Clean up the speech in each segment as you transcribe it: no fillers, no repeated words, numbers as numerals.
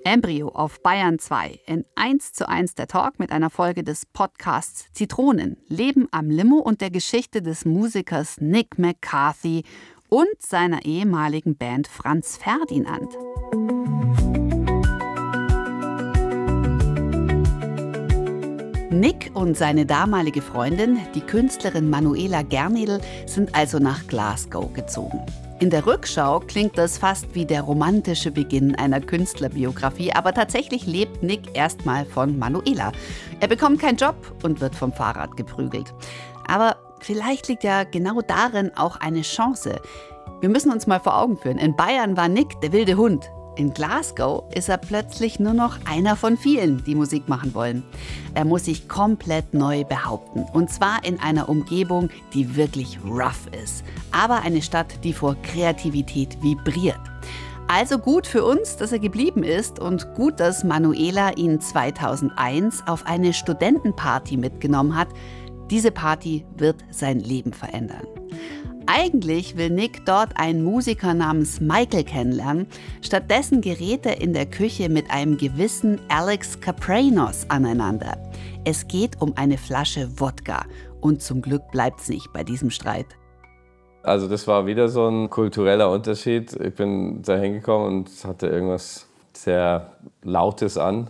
Embryo auf Bayern 2 in 1:1 der Talk mit einer Folge des Podcasts Zitronen, Leben am Limo und der Geschichte des Musikers Nick McCarthy und seiner ehemaligen Band Franz Ferdinand. Nick und seine damalige Freundin, die Künstlerin Manuela Gernedl, sind also nach Glasgow gezogen. In der Rückschau klingt das fast wie der romantische Beginn einer Künstlerbiografie, aber tatsächlich lebt Nick erstmal von Manuela. Er bekommt keinen Job und wird vom Fahrrad geprügelt. Aber vielleicht liegt ja genau darin auch eine Chance. Wir müssen uns mal vor Augen führen, in Bayern war Nick der wilde Hund. In Glasgow ist er plötzlich nur noch einer von vielen, die Musik machen wollen. Er muss sich komplett neu behaupten. Und zwar in einer Umgebung, die wirklich rough ist. Aber eine Stadt, die vor Kreativität vibriert. Also gut für uns, dass er geblieben ist und gut, dass Manuela ihn 2001 auf eine Studentenparty mitgenommen hat. Diese Party wird sein Leben verändern. Eigentlich will Nick dort einen Musiker namens Michael kennenlernen. Stattdessen gerät er in der Küche mit einem gewissen Alex Kapranos aneinander. Es geht um eine Flasche Wodka. Und zum Glück bleibt's nicht bei diesem Streit. Also das war wieder so ein kultureller Unterschied. Ich bin da hingekommen und hatte irgendwas sehr Lautes an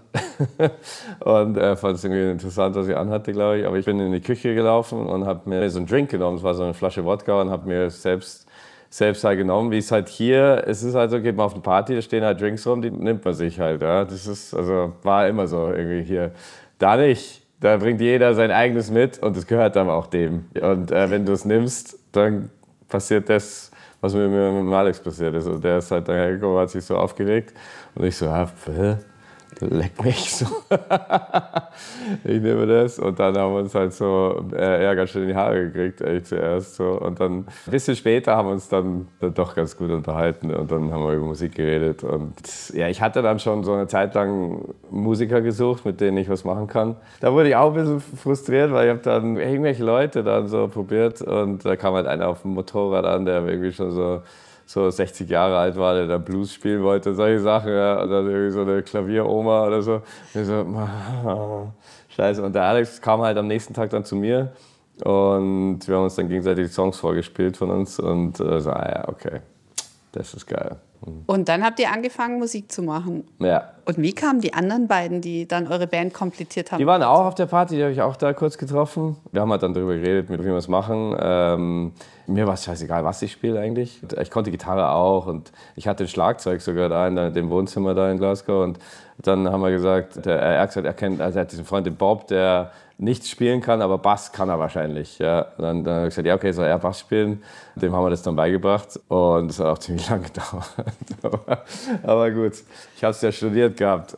und fand es irgendwie interessant, was ich anhatte, glaube ich. Aber ich bin in die Küche gelaufen und habe mir so einen Drink genommen, das war so eine Flasche Wodka und habe mir selbst halt genommen, wie es halt hier, es ist halt so, geht man auf eine Party, da stehen halt Drinks rum, die nimmt man sich halt, ja. Das ist, also war immer so irgendwie hier. Da nicht, da bringt jeder sein eigenes mit und das gehört dann auch dem. Und wenn du es nimmst, dann passiert das, was mit Alex passiert ist. Und der ist halt daher gekommen, hat sich so aufgeregt. Und ich so, leck mich so. Ich nehme das. Und dann haben wir uns halt so ganz schön in die Haare gekriegt, eigentlich zuerst. So. Und dann ein bisschen später haben wir uns dann doch ganz gut unterhalten. Und dann haben wir über Musik geredet. Und ja, ich hatte dann schon so eine Zeit lang Musiker gesucht, mit denen ich was machen kann. Da wurde ich auch ein bisschen frustriert, weil ich habe dann irgendwelche Leute dann so probiert. Und da kam halt einer auf dem Motorrad an, der irgendwie schon so 60 Jahre alt war, der da Blues spielen wollte, solche Sachen, ja, und dann irgendwie so eine Klavieroma oder so. Und ich so, scheiße. Und der Alex kam halt am nächsten Tag dann zu mir und wir haben uns dann gegenseitig die Songs vorgespielt von uns und so, ja, okay, das ist geil. Und dann habt ihr angefangen, Musik zu machen. Ja. Und wie kamen die anderen beiden, die dann eure Band komplettiert haben? Die waren auch auf der Party, die habe ich auch da kurz getroffen. Wir haben halt dann darüber geredet, wie wir es machen. Mir war es scheißegal, was ich spiele eigentlich. Ich konnte Gitarre auch und ich hatte ein Schlagzeug sogar da in dem Wohnzimmer da in Glasgow. Und dann haben wir gesagt, er hat diesen Freund, den Bob, der nichts spielen kann, aber Bass kann er wahrscheinlich. Ja. Dann habe ich gesagt, ja okay, soll er Bass spielen? Dem haben wir das dann beigebracht und das hat auch ziemlich lange gedauert. Aber gut, ich habe es ja studiert gehabt.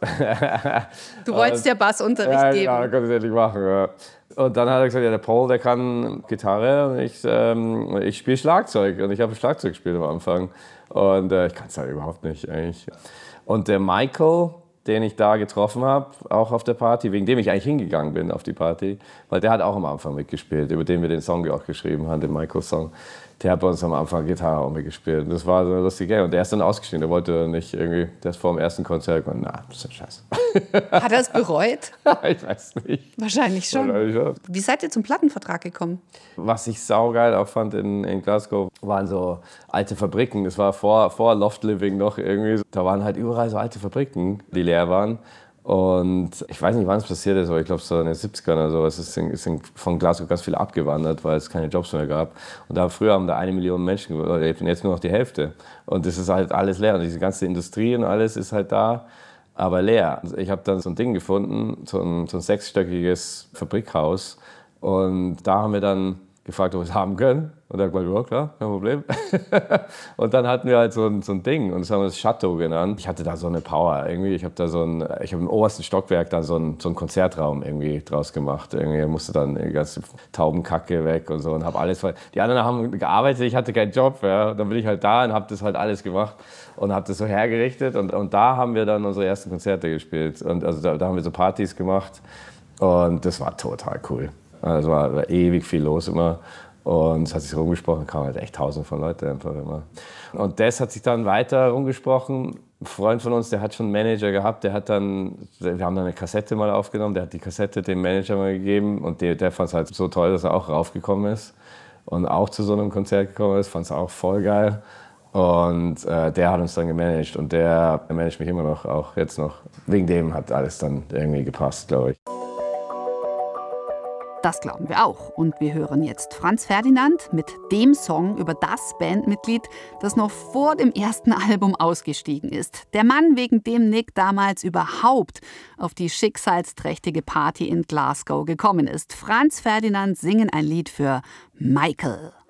Du wolltest ja Bassunterricht geben. Ja, konnte ich endlich machen. Ja. Und dann hat er gesagt, ja, der Paul, der kann Gitarre und ich spiele Schlagzeug. Und ich habe Schlagzeug gespielt am Anfang. Und ich kann es halt überhaupt nicht eigentlich. Und der Michael, den ich da getroffen habe, auch auf der Party, wegen dem ich eigentlich hingegangen bin auf die Party, weil der hat auch am Anfang mitgespielt, über den wir den Song auch geschrieben haben, den Michael-Song. Der hat bei uns am Anfang Gitarre auch mitgespielt. Das war so eine lustige Game. Und der ist dann ausgestiegen, der wollte nicht irgendwie, der ist vor dem ersten Konzert gesagt, na, das ist ein Scheiß. Hat er es bereut? Ich weiß nicht. Wahrscheinlich schon. Wie seid ihr zum Plattenvertrag gekommen? Was ich saugeil auch fand in Glasgow, waren so alte Fabriken. Das war vor Loft Living noch irgendwie. Da waren halt überall so alte Fabriken, die leer waren. Und ich weiß nicht, wann es passiert ist, aber ich glaube so in den 70ern oder so. Es sind von Glasgow ganz viele abgewandert, weil es keine Jobs mehr gab. Und früher haben da 1 Million Menschen gelebt und jetzt nur noch die Hälfte. Und das ist halt alles leer. Und diese ganze Industrie und alles ist halt da, aber leer. Ich habe dann so ein Ding gefunden, so ein 6-stöckiges Fabrikhaus. Und da haben wir dann gefragt, ob wir es haben können. Und er hat gesagt, ja klar, kein Problem. Und dann hatten wir halt so ein Ding und das haben wir das Chateau genannt. Ich hatte da so eine Power irgendwie. Ich habe im obersten Stockwerk dann so einen Konzertraum irgendwie draus gemacht. Irgendwie musste dann die ganze Taubenkacke weg und so und habe alles. Die anderen haben gearbeitet, ich hatte keinen Job. Ja. Dann bin ich halt da und habe das halt alles gemacht und habe das so hergerichtet. Und da haben wir dann unsere ersten Konzerte gespielt. Und also da haben wir so Partys gemacht und das war total cool. Also war ewig viel los immer. Und es hat sich rumgesprochen, kamen halt echt tausende von Leuten einfach immer. Und das hat sich dann weiter rumgesprochen. Ein Freund von uns, der hat schon einen Manager gehabt, wir haben dann eine Kassette mal aufgenommen, der hat die Kassette dem Manager mal gegeben und der fand es halt so toll, dass er auch raufgekommen ist und auch zu so einem Konzert gekommen ist, fand es auch voll geil. Und der hat uns dann gemanagt und der managt mich immer noch, auch jetzt noch. Wegen dem hat alles dann irgendwie gepasst, glaube ich. Das glauben wir auch. Und wir hören jetzt Franz Ferdinand mit dem Song über das Bandmitglied, das noch vor dem ersten Album ausgestiegen ist. Der Mann, wegen dem Nick damals überhaupt auf die schicksalsträchtige Party in Glasgow gekommen ist. Franz Ferdinand singen ein Lied für Michael.